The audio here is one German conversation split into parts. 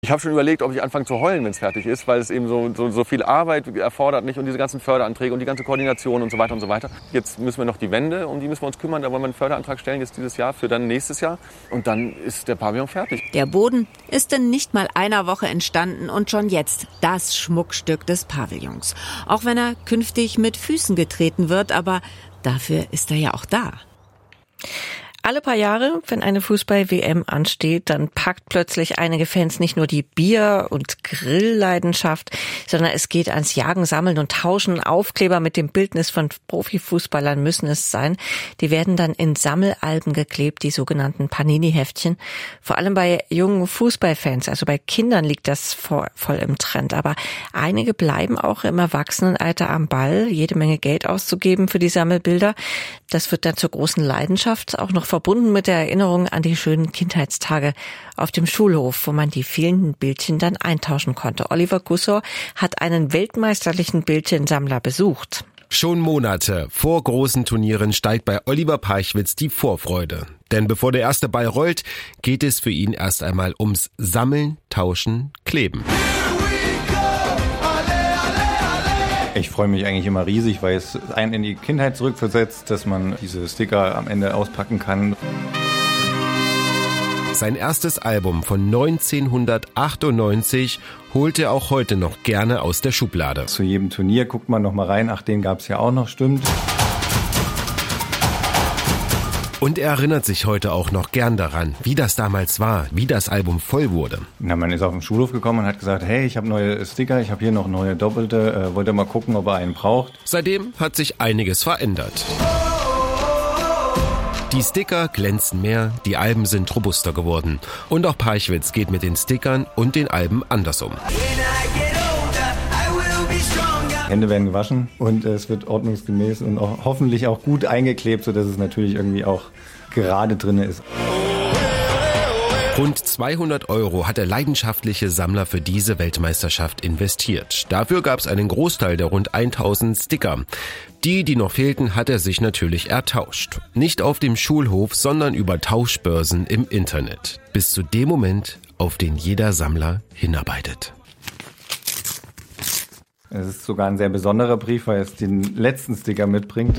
Ich habe schon überlegt, ob ich anfange zu heulen, wenn es fertig ist, weil es eben so viel Arbeit erfordert nicht und diese ganzen Förderanträge und die ganze Koordination und so weiter und so weiter. Jetzt müssen wir noch die Wände, um die müssen wir uns kümmern. Da wollen wir einen Förderantrag stellen jetzt dieses Jahr für dann nächstes Jahr und dann ist der Pavillon fertig. Der Boden ist in nicht mal einer Woche entstanden und schon jetzt das Schmuckstück des Pavillons. Auch wenn er künftig mit Füßen getreten wird, aber dafür ist er ja auch da. Alle paar Jahre, wenn eine Fußball-WM ansteht, dann packt plötzlich einige Fans nicht nur die Bier- und Grillleidenschaft, sondern es geht ans Jagen, Sammeln und Tauschen. Aufkleber mit dem Bildnis von Profifußballern müssen es sein. Die werden dann in Sammelalben geklebt, die sogenannten Panini-Heftchen. Vor allem bei jungen Fußballfans, also bei Kindern liegt das voll im Trend. Aber einige bleiben auch im Erwachsenenalter am Ball, jede Menge Geld auszugeben für die Sammelbilder. Das wird dann zur großen Leidenschaft, auch noch verbunden mit der Erinnerung an die schönen Kindheitstage auf dem Schulhof, wo man die fehlenden Bildchen dann eintauschen konnte. Oliver Gussor hat einen weltmeisterlichen Bildchensammler besucht. Schon Monate vor großen Turnieren steigt bei Oliver Peichwitz die Vorfreude. Denn bevor der erste Ball rollt, geht es für ihn erst einmal ums Sammeln, Tauschen, Kleben. Ich freue mich eigentlich immer riesig, weil es einen in die Kindheit zurückversetzt, dass man diese Sticker am Ende auspacken kann. Sein erstes Album von 1998 holt er auch heute noch gerne aus der Schublade. Zu jedem Turnier guckt man noch mal rein. Ach, den gab es ja auch noch, stimmt. Und er erinnert sich heute auch noch gern daran, wie das damals war, wie das Album voll wurde. Na, man ist auf den Schulhof gekommen und hat gesagt, hey, ich habe neue Sticker, ich habe hier noch neue Doppelte, wollt ihr mal gucken, ob er einen braucht? Seitdem hat sich einiges verändert. Die Sticker glänzen mehr, die Alben sind robuster geworden. Und auch Peichwitz geht mit den Stickern und den Alben anders um. Hände werden gewaschen und es wird ordnungsgemäß und auch hoffentlich auch gut eingeklebt, sodass es natürlich irgendwie auch gerade drin ist. Rund 200 € hat der leidenschaftliche Sammler für diese Weltmeisterschaft investiert. Dafür gab es einen Großteil der rund 1000 Sticker. Die noch fehlten, hat er sich natürlich ertauscht. Nicht auf dem Schulhof, sondern über Tauschbörsen im Internet. Bis zu dem Moment, auf den jeder Sammler hinarbeitet. Es ist sogar ein sehr besonderer Brief, weil es den letzten Sticker mitbringt.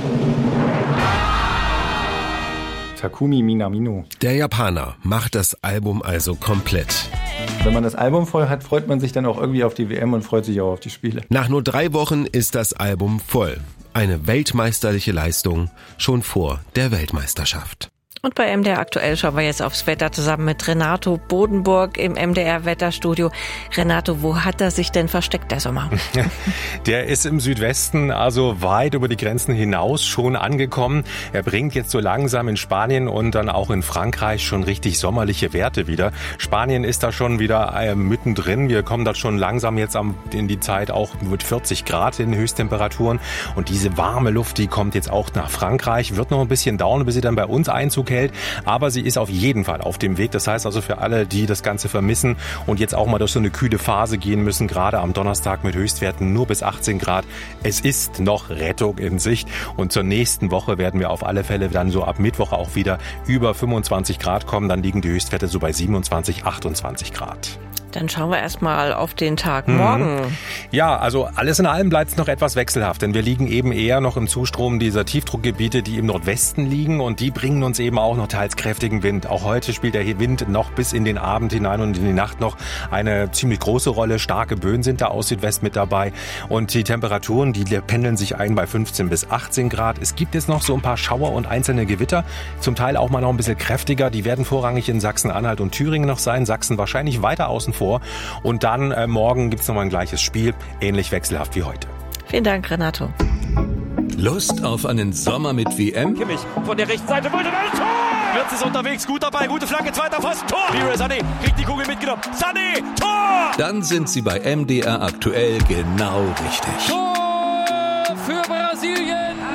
Takumi Minamino. Der Japaner macht das Album also komplett. Wenn man das Album voll hat, freut man sich dann auch irgendwie auf die WM und freut sich auch auf die Spiele. Nach nur 3 Wochen ist das Album voll. Eine weltmeisterliche Leistung schon vor der Weltmeisterschaft. Und bei MDR Aktuell schauen wir jetzt aufs Wetter zusammen mit Renato Bodenburg im MDR Wetterstudio. Renato, wo hat er sich denn versteckt, der Sommer? Der ist im Südwesten, also weit über die Grenzen hinaus schon angekommen. Er bringt jetzt so langsam in Spanien und dann auch in Frankreich schon richtig sommerliche Werte wieder. Spanien ist da schon wieder mittendrin. Wir kommen da schon langsam jetzt in die Zeit auch mit 40 Grad in Höchsttemperaturen. Und diese warme Luft, die kommt jetzt auch nach Frankreich. Wird noch ein bisschen dauern, bis sie dann bei uns Einzug hält, aber sie ist auf jeden Fall auf dem Weg. Das heißt also für alle, die das Ganze vermissen und jetzt auch mal durch so eine kühle Phase gehen müssen, gerade am Donnerstag mit Höchstwerten nur bis 18 Grad. Es ist noch Rettung in Sicht und zur nächsten Woche werden wir auf alle Fälle dann so ab Mittwoch auch wieder über 25 Grad kommen. Dann liegen die Höchstwerte so bei 27, 28 Grad. Dann schauen wir erstmal auf den Tag morgen. Ja, also alles in allem bleibt es noch etwas wechselhaft, denn wir liegen eben eher noch im Zustrom dieser Tiefdruckgebiete, die im Nordwesten liegen und die bringen uns eben auch noch teils kräftigen Wind. Auch heute spielt der Wind noch bis in den Abend hinein und in die Nacht noch eine ziemlich große Rolle. Starke Böen sind da aus Südwest mit dabei und die Temperaturen, die pendeln sich ein bei 15 bis 18 Grad. Es gibt jetzt noch so ein paar Schauer und einzelne Gewitter, zum Teil auch mal noch ein bisschen kräftiger. Die werden vorrangig in Sachsen-Anhalt und Thüringen noch sein, Sachsen wahrscheinlich weiter außen vor. Und dann morgen gibt es nochmal ein gleiches Spiel, ähnlich wechselhaft wie heute. Vielen Dank, Renato. Lust auf einen Sommer mit WM? Kimmich von der rechten Seite, wollte das Tor! Wirtz ist unterwegs, gut dabei, gute Flanke, zweiter Pfosten, Tor! Leroy Sané kriegt die Kugel mitgenommen, Sané, Tor! Dann sind Sie bei MDR Aktuell genau richtig. Tor für Brasilien!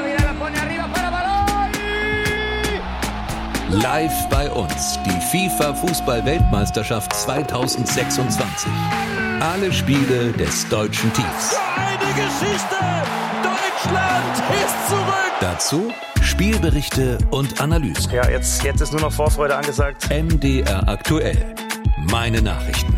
Live bei uns, die FIFA-Fußball-Weltmeisterschaft 2026. Alle Spiele des deutschen Teams. Eine Geschichte! Deutschland ist zurück! Dazu Spielberichte und Analysen. Ja, jetzt ist nur noch Vorfreude angesagt. MDR Aktuell. Meine Nachrichten.